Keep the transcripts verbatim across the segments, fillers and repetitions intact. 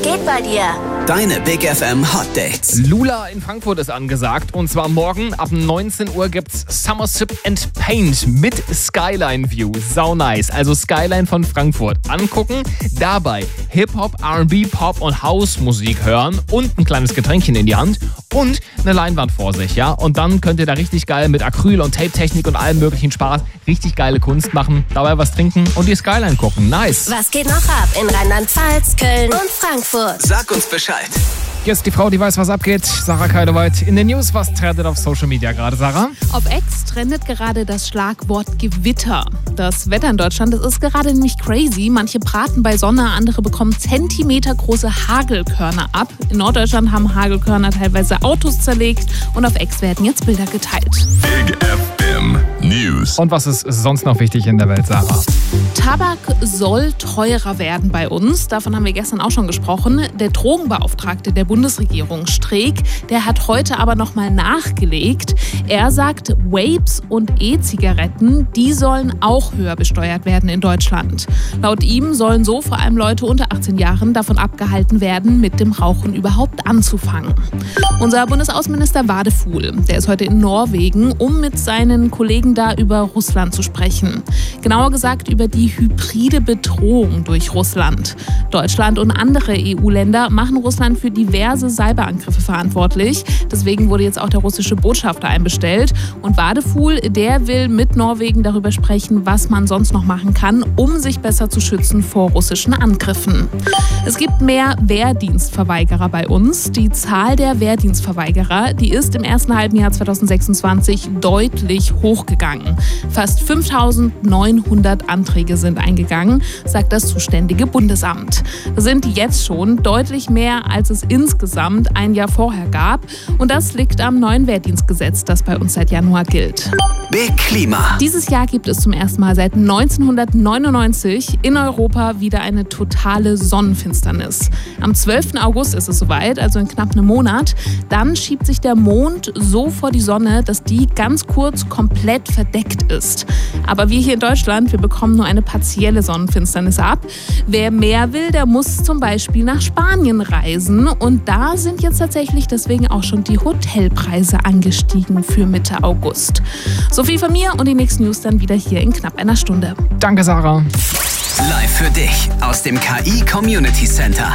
geht bei dir? Deine Big F M Hot Dates. Lula in Frankfurt ist angesagt und zwar morgen ab neunzehn Uhr gibt's Summer Sip and Paint mit Skyline View. Sau nice. Also Skyline von Frankfurt angucken, dabei Hip-Hop, R and B, Pop und House-Musik hören und ein kleines Getränkchen in die Hand und eine Leinwand vor sich, ja? Und dann könnt ihr da richtig geil mit Acryl und Tape-Technik und allem möglichen Spaß richtig geile Kunst machen, dabei was trinken und die Skyline gucken. Nice. Was geht noch ab in Rheinland-Pfalz, Köln und Frankfurt? Sag uns Bescheid. Jetzt die Frau, die weiß, was abgeht. Sarah Keideweit in den News. Was trendet auf Social Media gerade, Sarah? Auf X trendet gerade das Schlagwort Gewitter. Das Wetter in Deutschland, das ist gerade nämlich crazy. Manche braten bei Sonne, andere bekommen zentimetergroße Hagelkörner ab. In Norddeutschland haben Hagelkörner teilweise Autos zerlegt und auf X werden jetzt Bilder geteilt. Big F M News. Und was ist sonst noch wichtig in der Welt, Sarah? Tabak soll teurer werden bei uns. Davon haben wir gestern auch schon gesprochen. Der Drogenbeauftragte der Bundesregierung, Streeck, der hat heute aber nochmal nachgelegt. Er sagt, Vapes und E-Zigaretten, die sollen auch höher besteuert werden in Deutschland. Laut ihm sollen so vor allem Leute unter achtzehn Jahren davon abgehalten werden, mit dem Rauchen überhaupt anzufangen. Unser Bundesaußenminister Wadefuhl, der ist heute in Norwegen, um mit seinen Kollegen da über Russland zu sprechen. Genauer gesagt über die hybride Bedrohung durch Russland. Deutschland und andere E U-Länder machen Russland für diverse Cyberangriffe verantwortlich. Deswegen wurde jetzt auch der russische Botschafter einbestellt. Und Wadefuhl, der will mit Norwegen darüber sprechen, was man sonst noch machen kann, um sich besser zu schützen vor russischen Angriffen. Es gibt mehr Wehrdienstverweigerer bei uns. Die Zahl der Wehrdienstverweigerer, die ist im ersten halben Jahr zweitausendsechsundzwanzig deutlich hochgegangen. Fast fünftausendneunhundert Anträge sind eingegangen, sagt das zuständige Bundesamt. Das sind jetzt schon deutlich mehr, als es insgesamt ein Jahr vorher gab. Und das liegt am neuen Wehrdienstgesetz, das bei uns seit Januar gilt. Big Klima. Dieses Jahr gibt es zum ersten Mal seit neunzehnhundertneunundneunzig in Europa wieder eine totale Sonnenfinsternis. Am zwölften August ist es soweit, also in knapp einem Monat. Dann schiebt sich der Mond so vor die Sonne, dass die ganz kurz komplett verdeckt ist. Aber wir hier in Deutschland, wir bekommen nur eine partielle Sonnenfinsternis ab. Wer mehr will, der muss zum Beispiel nach Spanien reisen. Und da sind jetzt tatsächlich deswegen auch schon die Hotelpreise angestiegen für Mitte August. So viel von mir und die nächsten News dann wieder hier in knapp einer Stunde. Danke, Sarah. Live für dich aus dem K I Community Center.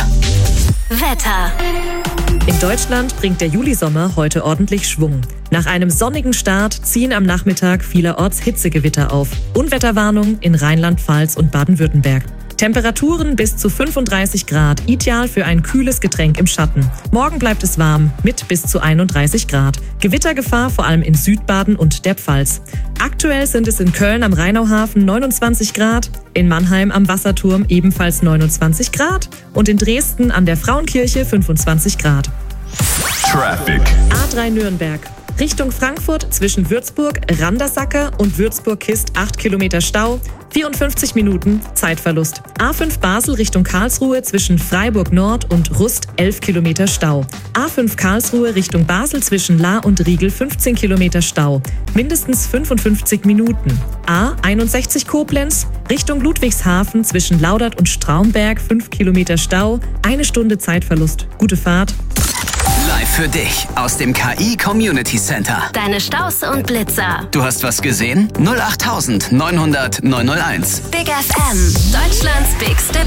Wetter. In Deutschland bringt der Julisommer heute ordentlich Schwung. Nach einem sonnigen Start ziehen am Nachmittag vielerorts Hitzegewitter auf. Unwetterwarnung in Rheinland-Pfalz und Baden-Württemberg. Temperaturen bis zu fünfunddreißig Grad, ideal für ein kühles Getränk im Schatten. Morgen bleibt es warm mit bis zu einunddreißig Grad. Gewittergefahr vor allem in Südbaden und der Pfalz. Aktuell sind es in Köln am Rheinauhafen neunundzwanzig Grad, in Mannheim am Wasserturm ebenfalls neunundzwanzig Grad und in Dresden an der Frauenkirche fünfundzwanzig Grad. Traffic. A drei Nürnberg. Richtung Frankfurt zwischen Würzburg, Randersacker und Würzburg-Kist acht Kilometer Stau, vierundfünfzig Minuten Zeitverlust. A fünf Basel Richtung Karlsruhe zwischen Freiburg Nord und Rust elf Kilometer Stau. A fünf Karlsruhe Richtung Basel zwischen Lahr und Riegel fünfzehn Kilometer Stau, mindestens fünfundfünfzig Minuten. A einundsechzig Koblenz Richtung Ludwigshafen zwischen Laudert und Straumberg fünf Kilometer Stau, eine Stunde Zeitverlust. Gute Fahrt. Live für dich aus dem K I Community Center. Deine Staus und Blitzer. Du hast was gesehen? null acht neunhundert neunhundert neunhunderteins. Big F M. Deutschlands bigste